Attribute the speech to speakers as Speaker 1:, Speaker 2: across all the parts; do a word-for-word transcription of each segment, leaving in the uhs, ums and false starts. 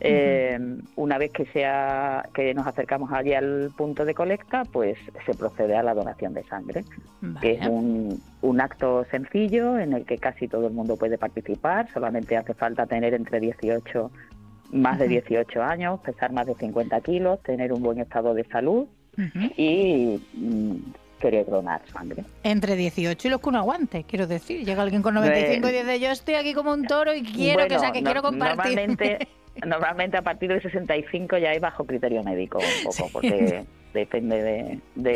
Speaker 1: Eh, uh-huh. Una vez que sea que nos acercamos allí al punto de colecta, pues se procede a la donación de sangre, vale. que es un, un acto sencillo en el que casi todo el mundo puede participar. Solamente hace falta tener entre dieciocho, más uh-huh. de dieciocho años, pesar más de cincuenta kilos, tener un buen estado de salud uh-huh. y mm, querer donar sangre.
Speaker 2: Entre dieciocho y los que uno aguante, quiero decir. Llega alguien con noventa y cinco y dice, yo estoy aquí como un toro y quiero bueno, que, o sea, que no, quiero compartir.
Speaker 1: Normalmente, normalmente a partir de sesenta y cinco ya hay bajo criterio médico un poco, sí. porque depende de,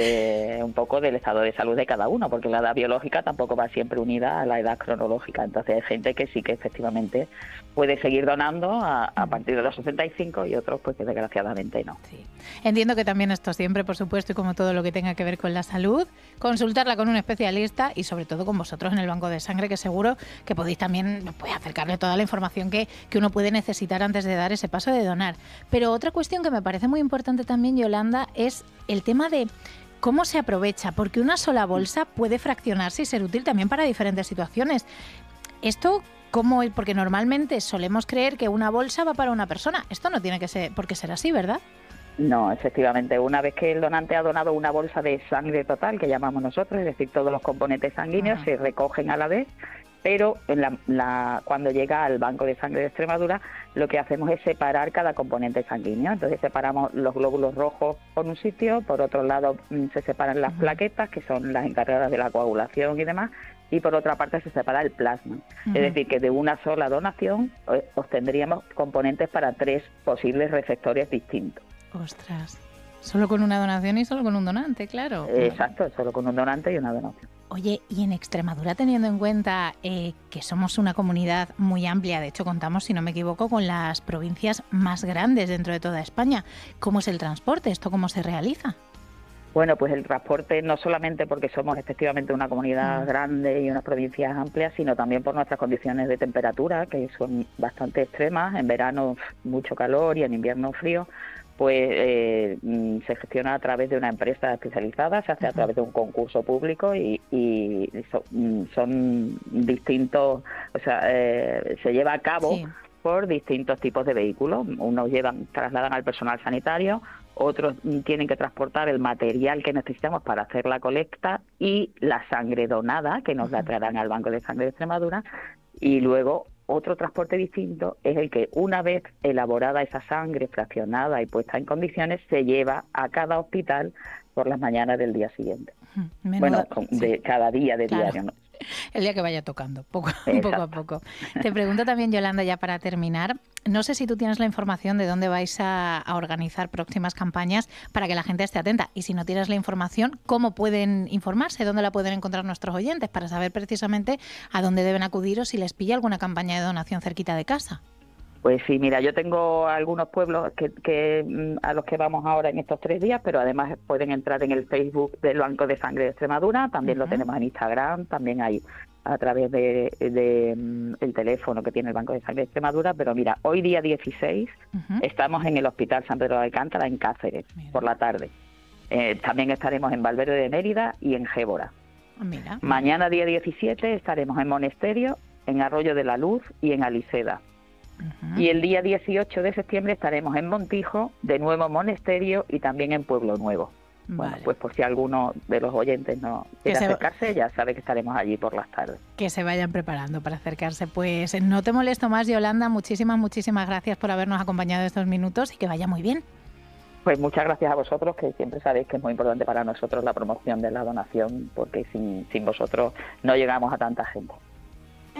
Speaker 1: de un poco del estado de salud de cada uno, porque la edad biológica tampoco va siempre unida a la edad cronológica. Entonces hay gente que sí que efectivamente puede seguir donando a, a partir de los sesenta y cinco y otros pues que desgraciadamente no.
Speaker 2: Sí. Entiendo que también esto siempre, por supuesto, y como todo lo que tenga que ver con la salud, consultarla con un especialista y sobre todo con vosotros en el banco de sangre, que seguro que podéis también pues, acercarle toda la información que, que uno puede necesitar antes de dar ese paso de donar. Pero otra cuestión que me parece muy importante también, Yolanda, es el tema de cómo se aprovecha, porque una sola bolsa puede fraccionarse y ser útil también para diferentes situaciones. Esto, ¿cómo es? Porque normalmente solemos creer que una bolsa va para una persona. Esto no tiene que ser, por qué ser así, ¿verdad?
Speaker 1: No, efectivamente, una vez que el donante ha donado una bolsa de sangre total, que llamamos nosotros, es decir, todos los componentes sanguíneos, uh-huh. se recogen a la vez, pero en la, la, cuando llega al Banco de Sangre de Extremadura, lo que hacemos es separar cada componente sanguíneo. Entonces separamos los glóbulos rojos por un sitio, por otro lado se separan las uh-huh. plaquetas, que son las encargadas de la coagulación y demás, y por otra parte se separa el plasma. Uh-huh. Es decir, que de una sola donación obtendríamos componentes para tres posibles receptores distintos.
Speaker 2: Ostras, solo con una donación y solo con un donante, claro.
Speaker 1: Exacto, solo con un donante y una donación.
Speaker 2: Oye, y en Extremadura, teniendo en cuenta eh, que somos una comunidad muy amplia, de hecho contamos, si no me equivoco, con las provincias más grandes dentro de toda España, ¿cómo es el transporte? ¿Esto cómo se realiza?
Speaker 1: Bueno, pues el transporte no solamente porque somos efectivamente una comunidad mm. grande y unas provincias amplias, sino también por nuestras condiciones de temperatura, que son bastante extremas, en verano mucho calor y en invierno frío, pues eh, se gestiona a través de una empresa especializada, se hace uh-huh. a través de un concurso público y, y son, son distintos, o sea, eh, se lleva a cabo sí. por distintos tipos de vehículos. Unos llevan, trasladan al personal sanitario, otros tienen que transportar el material que necesitamos para hacer la colecta y la sangre donada, que nos uh-huh. la traerán al Banco de Sangre de Extremadura, y luego otro transporte distinto es el que, una vez elaborada esa sangre fraccionada y puesta en condiciones, se lleva a cada hospital por las mañanas del día siguiente. Menuda, bueno, de sí. cada día de claro. diario, ¿no?
Speaker 2: El día que vaya tocando, poco, poco a poco. Te pregunto también, Yolanda, ya para terminar, no sé si tú tienes la información de dónde vais a, a organizar próximas campañas para que la gente esté atenta. Y si no tienes la información, ¿cómo pueden informarse? ¿Dónde la pueden encontrar nuestros oyentes para saber precisamente a dónde deben acudir o si les pilla alguna campaña de donación cerquita de casa?
Speaker 1: Pues sí, mira, yo tengo algunos pueblos que, que a los que vamos ahora en estos tres días, pero además pueden entrar en el Facebook del Banco de Sangre de Extremadura, también uh-huh. lo tenemos en Instagram, también hay a través de, de um, el teléfono que tiene el Banco de Sangre de Extremadura, pero mira, hoy día dieciséis uh-huh. estamos en el Hospital San Pedro de Alcántara en Cáceres, mira. por la tarde. Eh, también estaremos en Valverde de Mérida y en Gébora.
Speaker 2: Mira.
Speaker 1: Mañana día diecisiete estaremos en Monesterio, en Arroyo de la Luz y en Aliseda. Uh-huh. Y el día dieciocho de septiembre estaremos en Montijo, de nuevo en Monesterio y también en Pueblo Nuevo. Vale. Bueno, pues por si alguno de los oyentes no quiere acercarse, ya sabe que estaremos allí por las tardes.
Speaker 2: Que se vayan preparando para acercarse. Pues no te molesto más, Yolanda. Muchísimas, muchísimas gracias por habernos acompañado estos minutos y que vaya muy bien.
Speaker 1: Pues muchas gracias a vosotros, que siempre sabéis que es muy importante para nosotros la promoción de la donación, porque sin, sin vosotros no llegamos a tanta gente.